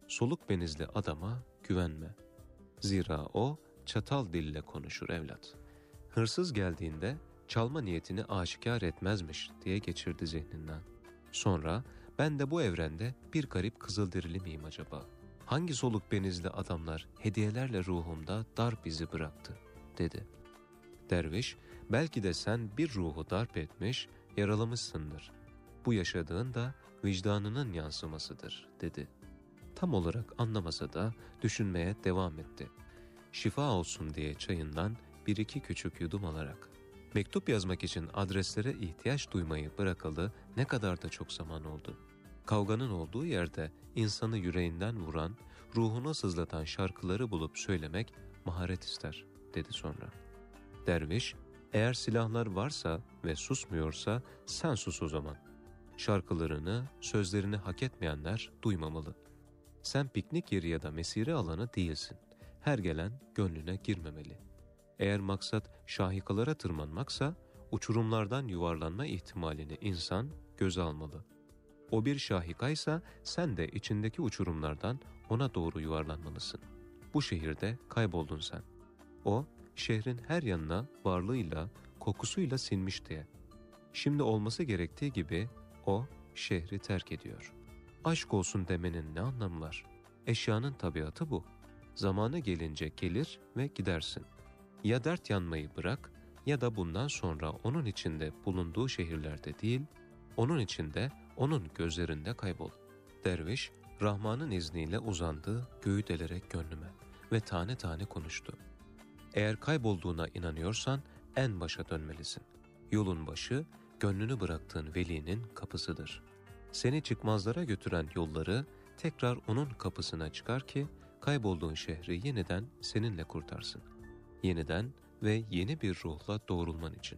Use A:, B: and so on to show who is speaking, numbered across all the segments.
A: soluk benizli adama güvenme. Zira o çatal dille konuşur evlat. Hırsız geldiğinde çalma niyetini aşikar etmezmiş diye geçirdi zihninden. Sonra ben de bu evrende bir garip kızılderili miyim acaba? Hangi soluk benizli adamlar hediyelerle ruhumda darp izi bıraktı dedi. Derviş, belki de sen bir ruhu darp etmiş, yaralamışsındır. Bu yaşadığın da vicdanının yansımasıdır dedi. Tam olarak anlamasa da düşünmeye devam etti. Şifa olsun diye çayından bir iki küçük yudum alarak. Mektup yazmak için adreslere ihtiyaç duymayı bırakalı ne kadar da çok zaman oldu. Kavganın olduğu yerde insanı yüreğinden vuran, ruhuna sızlatan şarkıları bulup söylemek maharet ister dedi sonra. Derviş, eğer silahlar varsa ve susmuyorsa sen sus o zaman. Şarkılarını, sözlerini hak etmeyenler duymamalı. Sen piknik yeri ya da mesire alanı değilsin. Her gelen gönlüne girmemeli. Eğer maksat şahikalara tırmanmaksa, uçurumlardan yuvarlanma ihtimalini insan göze almalı. O bir şahikaysa sen de içindeki uçurumlardan ona doğru yuvarlanmalısın. Bu şehirde kayboldun sen. O, şehrin her yanına varlığıyla, kokusuyla sinmiş diye. Şimdi olması gerektiği gibi o şehri terk ediyor. Aşk olsun demenin ne anlamı var? Eşyanın tabiatı bu. Zamanı gelince gelir ve gidersin. Ya dert yanmayı bırak ya da bundan sonra onun içinde bulunduğu şehirlerde değil, onun içinde, onun gözlerinde kaybol. Derviş, Rahman'ın izniyle uzandı, göğü delerek gönlüme ve tane tane konuştu. Eğer kaybolduğuna inanıyorsan en başa dönmelisin. Yolun başı, gönlünü bıraktığın velinin kapısıdır. Seni çıkmazlara götüren yolları tekrar onun kapısına çıkar ki kaybolduğun şehri yeniden seninle kurtarsın. Yeniden ve yeni bir ruhla doğrulman için.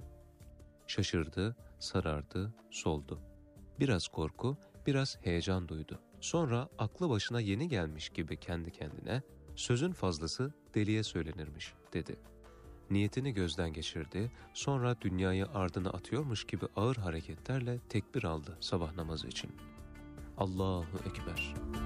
A: Şaşırdı, sarardı, soldu. Biraz korku, biraz heyecan duydu. Sonra aklı başına yeni gelmiş gibi kendi kendine, sözün fazlası deliye söylenirmiş dedi. Niyetini gözden geçirdi, sonra dünyayı ardına atıyormuş gibi ağır hareketlerle tekbir aldı sabah namazı için. Allahu Ekber.